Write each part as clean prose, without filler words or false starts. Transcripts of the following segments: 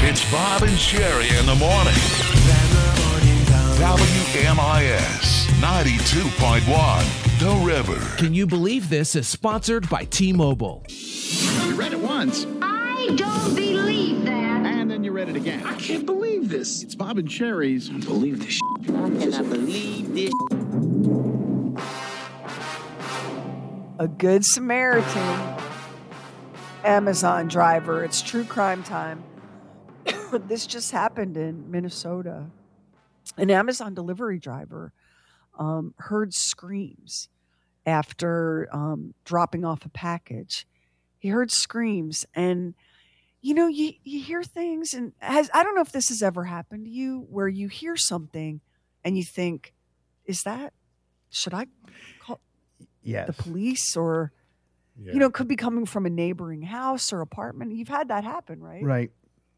It's Bob and Sherry in the morning. WMIS 92.1, The River. Can you believe this is sponsored by T-Mobile? You read it once. I don't believe that. And then you read it again. I can't believe this. It's Bob and Sherry's. I believe this. I cannot believe this. A Good Samaritan Amazon driver. It's true crime time. This just happened in Minnesota. An Amazon delivery driver heard screams after dropping off a package. He heard screams, and you hear things, and I don't know if this has ever happened to you, where you hear something and you think, should I call the police? Or it could be coming from a neighboring house or apartment. You've had that happen, right? Right.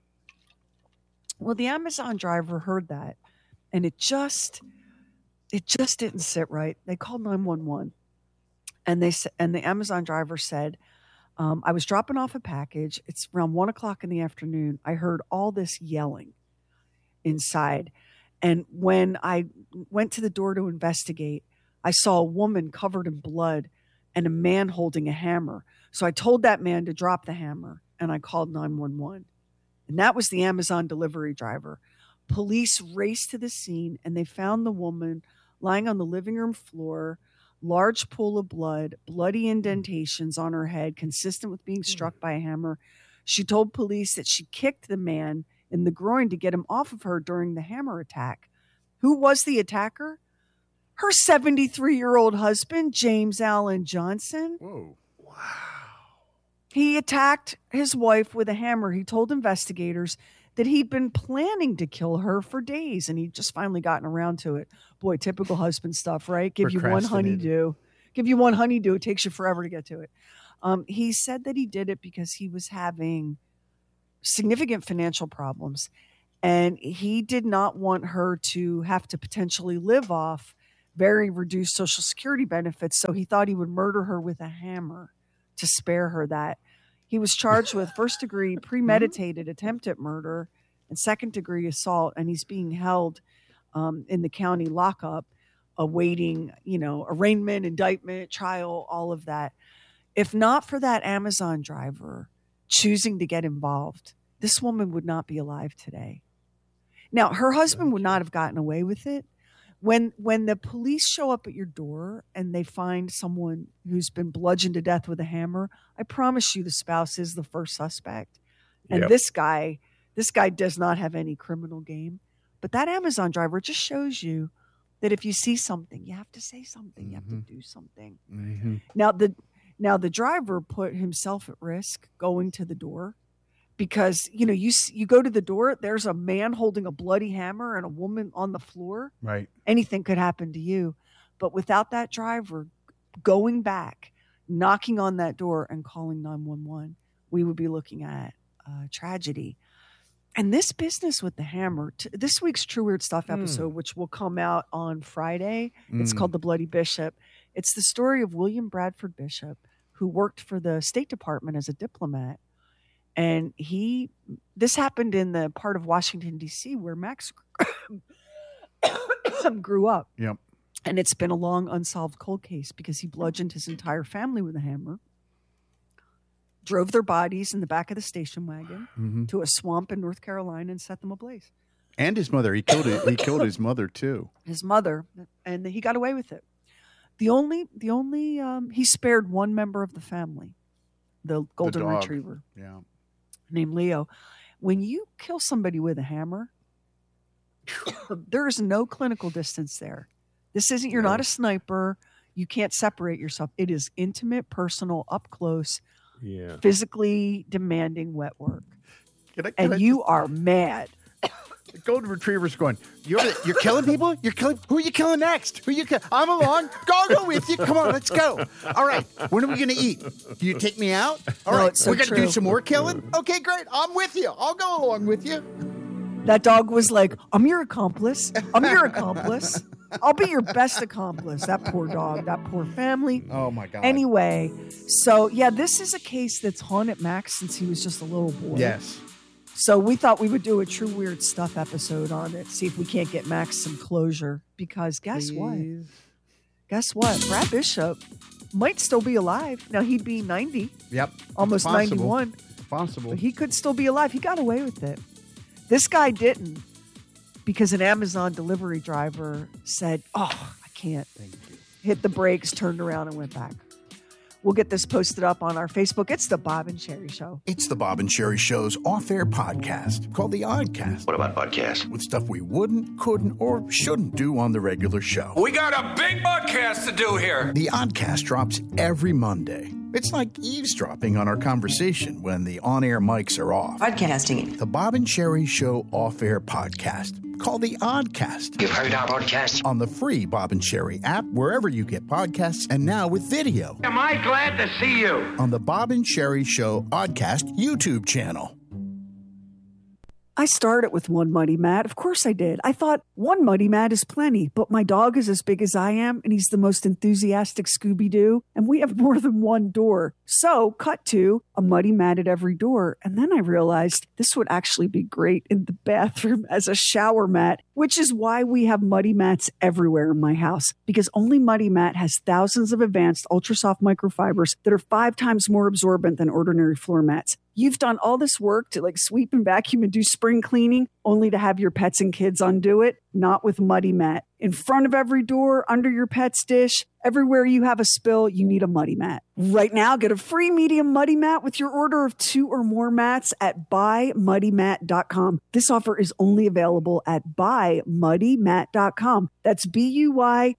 Well, the Amazon driver heard that, and it just didn't sit right. They called 911, and the Amazon driver said, I was dropping off a package. It's around 1:00 in the afternoon. I heard all this yelling inside. And when I went to the door to investigate, I saw a woman covered in blood and a man holding a hammer. So I told that man to drop the hammer, and I called 911. And that was the Amazon delivery driver. Police raced to the scene, and they found the woman lying on the living room floor, large pool of blood, bloody indentations on her head, consistent with being struck by a hammer. She told police that she kicked the man in the groin to get him off of her during the hammer attack. Who was the attacker? Her 73-year-old husband, James Allen Johnson. Whoa. Wow. He attacked his wife with a hammer. He told investigators that he'd been planning to kill her for days, and he'd just finally gotten around to it. Boy, typical husband stuff, right? Give you one honeydew. It takes you forever to get to it. He said that he did it because he was having significant financial problems, and he did not want her to have to potentially live off very reduced Social Security benefits, so he thought he would murder her with a hammer to spare her that. He was charged with first-degree premeditated attempt at murder and second-degree assault, and he's being held in the county lockup, awaiting, arraignment, indictment, trial, all of that. If not for that Amazon driver choosing to get involved, this woman would not be alive today. Now, her husband would not have gotten away with it. When the police show up at your door and they find someone who's been bludgeoned to death with a hammer, I promise you the spouse is the first suspect. And this guy does not have any criminal game. But that Amazon driver just shows you that if you see something, you have to say something. Mm-hmm. You have to do something. Mm-hmm. Now the driver put himself at risk going to the door. Because, you go to the door, there's a man holding a bloody hammer and a woman on the floor. Right. Anything could happen to you. But without that driver going back, knocking on that door and calling 911, we would be looking at tragedy. And this business with the hammer, this week's True Weird Stuff episode, which will come out on Friday, it's called The Bloody Bishop. It's the story of William Bradford Bishop, who worked for the State Department as a diplomat. And this happened in the part of Washington, D.C., where Max grew up. Yep. And it's been a long unsolved cold case because he bludgeoned his entire family with a hammer, drove their bodies in the back of the station wagon to a swamp in North Carolina and set them ablaze. And his mother. He killed his mother, too. His mother. And he got away with it. The only he spared one member of the family, the golden retriever. Yeah. Named Leo. When you kill somebody with a hammer, there is no clinical distance there. This isn't, you're not a sniper. You can't separate yourself. It is intimate, personal, up close, physically demanding wet work. You are mad. The golden retriever's going, you're killing people? Who are you killing next? Who you killing? I'm along. Go with you. Come on, let's go. All right. When are we going to eat? Do you take me out? All right. So we're going to do some more killing? Okay, great. I'm with you. I'll go along with you. That dog was like, I'm your accomplice. I'll be your best accomplice. That poor dog, that poor family. Oh, my God. Anyway, so, this is a case that's haunted Max since he was just a little boy. Yes. So we thought we would do a True Weird Stuff episode on it, see if we can't get Max some closure. Because guess what? Brad Bishop might still be alive. Now, he'd be 90. Yep. Almost It's possible. 91. Possible. But he could still be alive. He got away with it. This guy didn't, because an Amazon delivery driver said, "Oh, I can't." Hit the brakes, turned around, and went back. We'll get this posted up on our Facebook. It's the Bob and Sherry Show. It's the Bob and Sherry Show's off-air podcast called The Oddcast. What about podcast? With stuff we wouldn't, couldn't, or shouldn't do on the regular show. We got a big podcast to do here. The Oddcast drops every Monday. It's like eavesdropping on our conversation when the on-air mics are off. Podcasting. The Bob and Sherry Show off-air podcast called The Oddcast. You've heard our podcast? On the free Bob and Sherry app, wherever you get podcasts, and now with video. Am I glad to see you? On the Bob and Sherry Show Oddcast YouTube channel. I started with one muddy mat. Of course I did. I thought one muddy mat is plenty, but my dog is as big as I am, and he's the most enthusiastic Scooby-Doo, and we have more than one door. So, cut to a muddy mat at every door. And then I realized this would actually be great in the bathroom as a shower mat, which is why we have muddy mats everywhere in my house, because only Muddy Mat has thousands of advanced ultra-soft microfibers that are 5 times more absorbent than ordinary floor mats. You've done all this work to sweep and vacuum and do spring cleaning only to have your pets and kids undo it? Not with Muddy Mat. In front of every door, under your pet's dish, everywhere you have a spill, you need a Muddy Mat. Right now, get a free medium Muddy Mat with your order of 2 or more mats at buymuddymat.com. This offer is only available at buymuddymat.com. That's BUY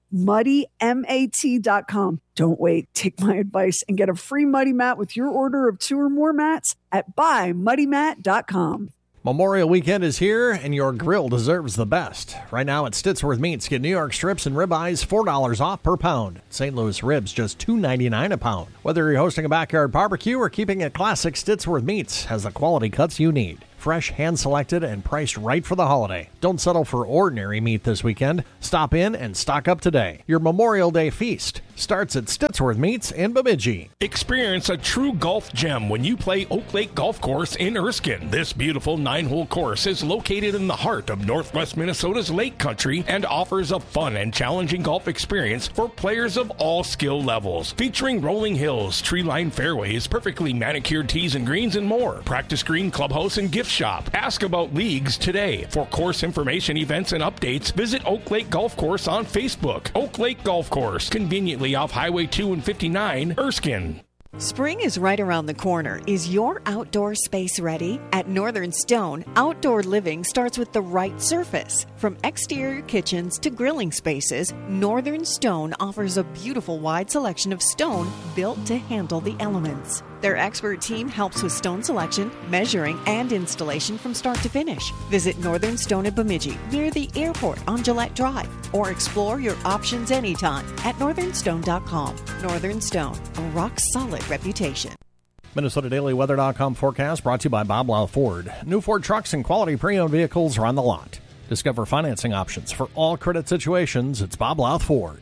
muddymat.com. Don't wait. Take my advice and get a free Muddy Mat with your order of 2 or more mats at buymuddymat.com. Memorial Weekend is here, and your grill deserves the best. Right now at Stittsworth Meats, get New York strips and ribeyes $4 off per pound. St. Louis ribs just $2.99 a pound. Whether you're hosting a backyard barbecue or keeping it classic, Stittsworth Meats has the quality cuts you need. Fresh, hand-selected, and priced right for the holiday. Don't settle for ordinary meat this weekend. Stop in and stock up today. Your Memorial Day feast starts at Stittsworth Meats in Bemidji. Experience a true golf gem when you play Oak Lake Golf Course in Erskine. This beautiful 9-hole course is located in the heart of northwest Minnesota's Lake Country and offers a fun and challenging golf experience for players of all skill levels. Featuring rolling hills, tree-lined fairways, perfectly manicured tees and greens, and more. Practice green, clubhouse, and gift shop. Ask about leagues today. For course information, events, and updates, visit Oak Lake Golf Course on Facebook. Oak Lake Golf Course, conveniently off Highway 2 and 59, Erskine. Spring is right around the corner. Is your outdoor space ready? At Northern Stone, outdoor living starts with the right surface. From exterior kitchens to grilling spaces, Northern Stone offers a beautiful wide selection of stone built to handle the elements. Their expert team helps with stone selection, measuring, and installation from start to finish. Visit Northern Stone at Bemidji, near the airport on Gillette Drive, or explore your options anytime at northernstone.com. Northern Stone, a rock-solid reputation. MinnesotaDailyWeather.com forecast brought to you by Bob Lau Ford. New Ford trucks and quality pre-owned vehicles are on the lot. Discover financing options for all credit situations. It's Bob Lau Ford.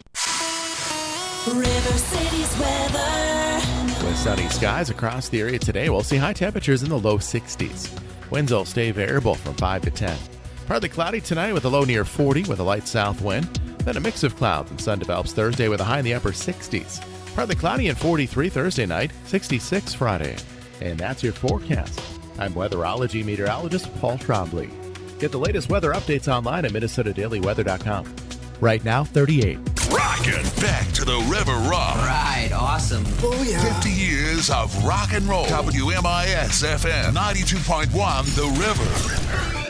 River City's weather. With sunny skies across the area today, we'll see high temperatures in the low 60s. Winds will stay variable from 5 to 10. Partly cloudy tonight with a low near 40 with a light south wind. Then a mix of clouds and sun develops Thursday with a high in the upper 60s. Partly cloudy and 43 Thursday night, 66 Friday. And that's your forecast. I'm weatherology meteorologist Paul Trombley. Get the latest weather updates online at MinnesotaDailyWeather.com. Right now, 38. Rockin' back to the River Rock. Right, awesome. Oh, yeah. 50 years of rock and roll. WMIS FM 92.1 The River.